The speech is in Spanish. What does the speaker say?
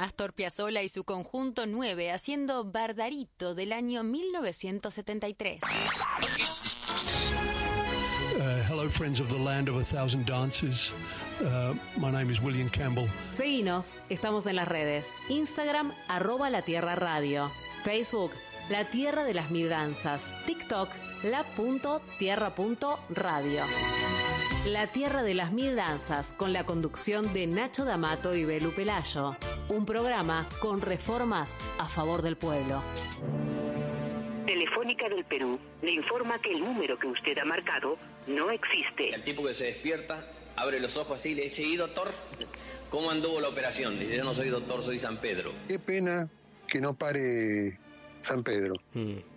Astor Piazzolla y su conjunto 9 haciendo Bardarito del año 1973. Hello, friends of the land of a thousand dances. My name is William Campbell. Seguinos, estamos en las redes. Instagram, @latierraradio. Facebook, La Tierra de las Mil Danzas. TikTok, la.tierra.radio. La Tierra de las Mil Danzas, con la conducción de Nacho D'Amato y Belu Pelayo. Un programa con reformas a favor del pueblo. Telefónica del Perú le informa que el número que usted ha marcado no existe. El tipo que se despierta, abre los ojos así y le dice: ¿y doctor? ¿Cómo anduvo la operación? Dice: yo no soy doctor, soy San Pedro. Qué pena que no pare San Pedro.